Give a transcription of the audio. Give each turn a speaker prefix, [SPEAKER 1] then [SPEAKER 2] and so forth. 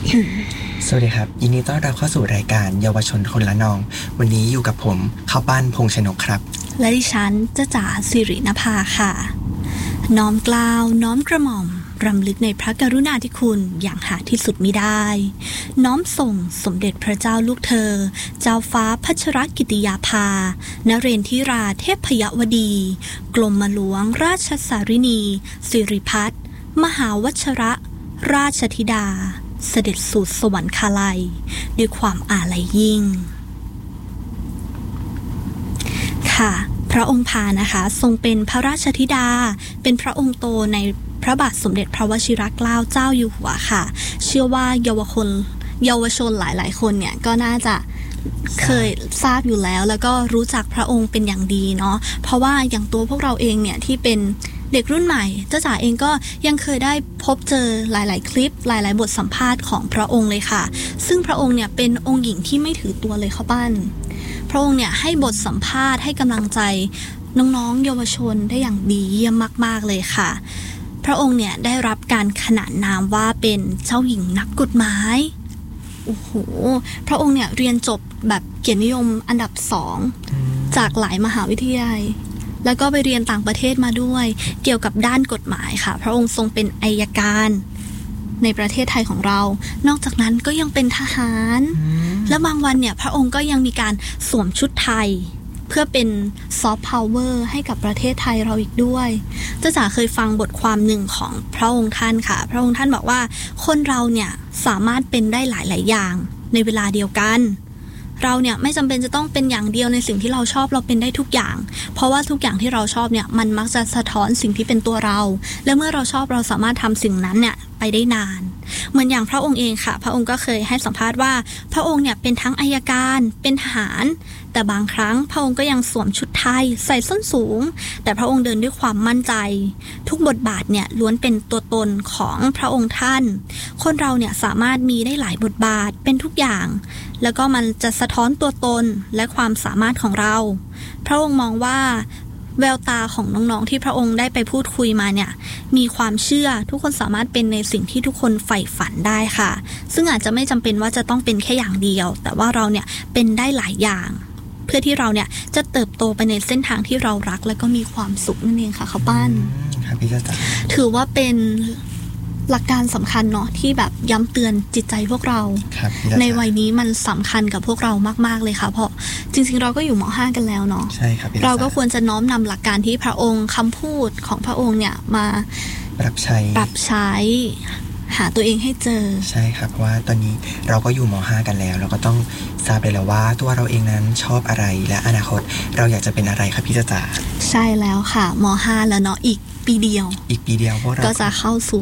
[SPEAKER 1] สวัสดีครับยินดีต้อนรับเข้าสู่รายการเยาวชนคนละนองวันนี้อยู่กับผมข้าวปั้นพงษ์ชนกครับ
[SPEAKER 2] และดิฉันจ้าจ๋าสิรินภาค่ะน้อมเกล้าน้อมกระหม่อมรำลึกในพระกรุณาธิคุณอย่างหาที่สุดมิได้น้อมส่งสมเด็จพระเจ้าลูกเธอเจ้าฟ้าพัชรกิติยาภานเรนทิราเทพยวดีกรมหลวงราชสารินีสิริพัฒน์มหาวชระราชธิดาเสด็จสู่สวรรคาลัยด้วยความอาลัยยิ่งค่ะพระองค์พานะคะทรงเป็นพระราชธิดาเป็นพระองค์โตในพระบาทสมเด็จพระวชิรเกล้าเจ้าอยู่หัวค่ะเชื่อว่าเยาวชนหลายๆคนเนี่ยก็น่าจะเคยทราบอยู่แล้วก็รู้จักพระองค์เป็นอย่างดีเนาะเพราะว่าอย่างตัวพวกเราเองเนี่ยที่เป็นเด็กรุ่นใหม่จ้าจ๋าเองก็ยังเคยได้พบเจอหลายๆคลิปหลายๆบทสัมภาษณ์ของพระองค์เลยค่ะซึ่งพระองค์เนี่ยเป็นองค์หญิงที่ไม่ถือตัวเลยค่ะปั้นพระองค์เนี่ยให้บทสัมภาษณ์ให้กำลังใจน้องๆเยาวชนได้อย่างดีเยี่ยมมากๆเลยค่ะพระองค์เนี่ยได้รับการขนานนามว่าเป็นเจ้าหญิงนักกฎหมายโอ้โหพระองค์เนี่ยเรียนจบแบบเกียรตินิยมอันดับ2จากหลายมหาวิทยาลัยแล้วก็ไปเรียนต่างประเทศมาด้วยเกี่ยวกับด้านกฎหมายค่ะพระองค์ทรงเป็นอัยการในประเทศไทยของเรานอกจากนั้นก็ยังเป็นทหารและบางวันเนี่ยพระองค์ก็ยังมีการสวมชุดไทยเพื่อเป็นซอฟต์พาวเวอร์ให้กับประเทศไทยเราอีกด้วยจ้าจ๋าเคยฟังบทความหนึ่งของพระองค์ท่านค่ะพระองค์ท่านบอกว่าคนเราเนี่ยสามารถเป็นได้หลายๆอย่างในเวลาเดียวกันเราเนี่ยไม่จำเป็นจะต้องเป็นอย่างเดียวในสิ่งที่เราชอบเราเป็นได้ทุกอย่างเพราะว่าทุกอย่างที่เราชอบเนี่ยมันมักจะสะท้อนสิ่งที่เป็นตัวเราและเมื่อเราชอบเราสามารถทำสิ่งนั้นเนี่ยไปได้นานเหมือนอย่างพระองค์เองค่ะพระองค์ก็เคยให้สัมภาษณ์ว่าพระองค์เนี่ยเป็นทั้งอัยการเป็นทหารแต่บางครั้งพระองค์ก็ยังสวมชุดไทยใส่ส้นสูงแต่พระองค์เดินด้วยความมั่นใจทุกบทบาทเนี่ยล้วนเป็นตัวตนของพระองค์ท่านคนเราเนี่ยสามารถมีได้หลายบทบาทเป็นทุกอย่างแล้วก็มันจะสะท้อนตัวตนและความสามารถของเราพระองค์มองว่าแววตาของน้องๆที่พระองค์ได้ไปพูดคุยมาเนี่ยมีความเชื่อทุกคนสามารถเป็นในสิ่งที่ทุกคนใฝ่ฝันได้ค่ะซึ่งอาจจะไม่จำเป็นว่าจะต้องเป็นแค่อย่างเดียวแต่ว่าเราเนี่ยเป็นได้หลายอย่างเพื่อที่เราเนี่ยจะเติบโตไปในเส้นทางที่เรารักและก็มีความสุขนั่นเองค่ะข้าวปั้น
[SPEAKER 1] ครับพี่จ๋า
[SPEAKER 2] ถือว่าเป็นหลักการสำคัญเนาะที่แบบย้ำเตือนจิตใจพวกเราในวัยนี้มันสำคัญกับพวกเรามากๆเลยค่ะเพราะจริงๆเราก็อยู่ม.5 กันแล้วเนาะ
[SPEAKER 1] ใช่ครับ
[SPEAKER 2] เราก็ควรจะน้อมนำหลักการที่พระองค์คำพูดของพระองค์เนี่ยมา
[SPEAKER 1] ปรับใช้
[SPEAKER 2] หาตัวเองให้เจอ
[SPEAKER 1] ใช่ครับเพราะว่าตอนนี้เราก็อยู่ม.5 กันแล้วเราก็ต้องทราบเลยแล้วว่าตัวเราเองนั้นชอบอะไรและอนาคตเราอยากจะเป็นอะไรครับพี่จ๋า
[SPEAKER 2] ใช่แล้วค่ะม.5 แล้วเนาะอีกปีเดียว
[SPEAKER 1] พวกเรา
[SPEAKER 2] ก็จะเข้าสู่